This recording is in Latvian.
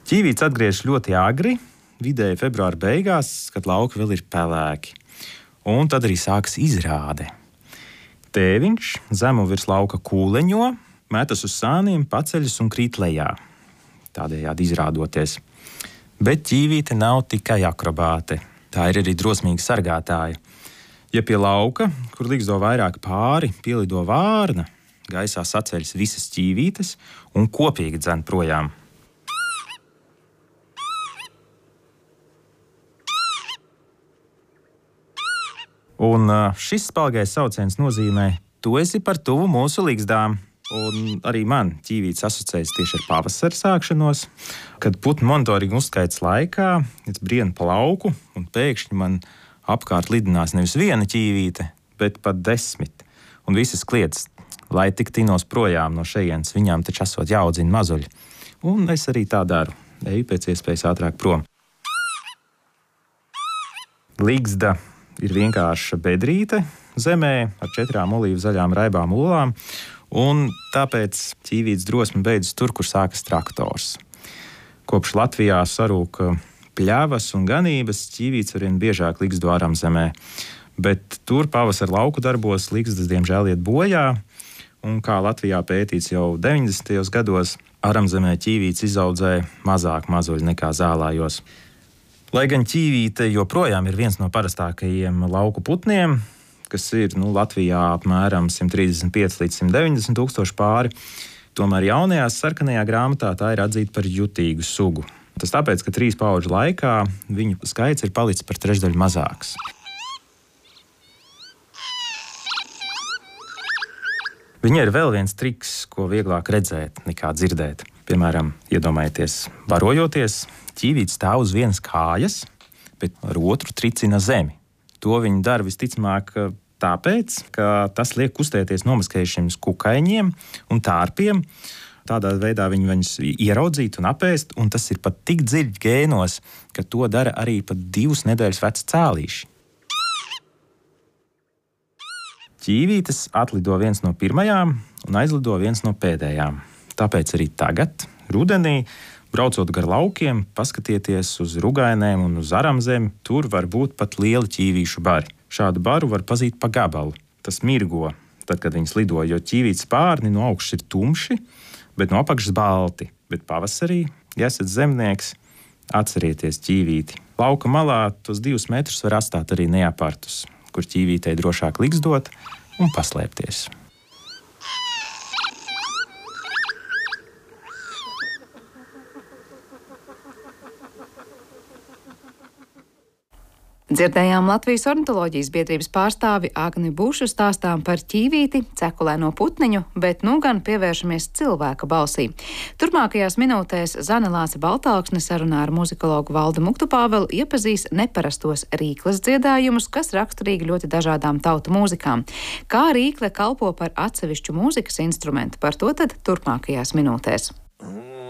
Ķīvīts atgriežas ļoti agri, vidēji februāra beigās, kad lauki vēl ir pelēki. Un tad arī sākas izrāde. Tēviņš zemu virs lauka kūleņo, metas uz sāniem, paceļas un krīt lejā, tādējādi izrādoties. Bet ķīvīte nav tikai akrobāte, tā ir arī drosmīga sargātāja. Ja pie lauka, kur ligzdo vairāk pāri, pielido vārna, gaisā saceļas visas ķīvītes un kopīgi dzen projām. Un šis spalgais sauciens nozīmē: tu esi par tuvu mūsu ligzdām. Un arī man ķīvīts asociējas tieši ar pavasara sākšanos, kad putnu monitoringa uzskaits laikā es brienu pa lauku un pēkšņi man apkārt lidinās nevis viena ķīvīte, bet pat 10. Un visas kliedz, lai tik tinos projām no šejienes, viņām taču esot jāaudzina mazuļi. Un es arī tā daru, eju pēc iespējas ātrāk prom. Ligzda ir vienkārša bedrīte zemē ar 4 olīvu zaļām raibām olām, un tāpēc ķīvīts drosmi beidzas tur, kur sākas traktors. Kopš Latvijā sarūka pļavas un ganības, ķīvīts arvien biežāk ligzdo Aramzemē, bet tur pavasara lauku darbos ligzdas diemžēl iet bojā, un kā Latvijā pētīts jau 90. gados, Aramzemē ķīvīts izaudzē mazāk mazuļu nekā zālājos. Lai gan ķīvīte joprojām ir viens no parastākajiem lauku putniem, kas ir Latvijā apmēram 135 līdz 190 tūkstoši pāri, tomēr jaunajās sarkanajā grāmatā tā ir atzīta par jutīgu sugu. Tas tāpēc, ka 3 paudžu laikā viņu skaits ir palicis par 1/3 mazāks. Viņai ir vēl viens triks, ko vieglāk redzēt nekā dzirdēt. Piemēram, iedomājieties, barojoties, ķīvīts stāv uz vienas kājas, bet ar otru tricina zemi. To viņi dara visticamāk tāpēc, ka tas liek kustēties nomaskējušiem kukaiņiem un tārpiem. Tādā veidā viņi viņus ieraudzīt un apēst, un tas ir pat tik dziļi gēnos, ka to dara arī pat 2 nedēļas veci cēlīši. Ķīvītes atlido viens no pirmajām un aizlido viens no pēdējām. Tāpēc arī tagad, rudenī, braucot gar laukiem, paskatieties uz rugainēm un uz Aramzemi, tur var būt pat lieli ķīvīšu bari. Šādu baru var pazīt pa gabalu. Tas mirgo, tad, kad viņas lido, jo ķīvītes spārni no augšas ir tumši, bet no apakšas balti. Bet pavasarī, ja esat zemnieks, atcerieties ķīvīti. Lauka malā tos 2 metrus var atstāt arī neapartus, kur ķīvītei drošāk ligzdot un paslēpties. Dzirdējām Latvijas ornitoloģijas biedrības pārstāvi Agni Bušu stāstām par ķīvīti, cekulēno putniņu, bet nu gan pievēršamies cilvēka balsī. Turpmākajās minūtēs Zane Lāce Baltāksne sarunā ar muzikologu Valdu Muktupāvelu iepazīs neparastos rīkles dziedājumus, kas raksturīgi ļoti dažādām tautu mūzikām. Kā rīkle kalpo par atsevišķu mūzikas instrumentu, par to tad turpmākajās minūtēs.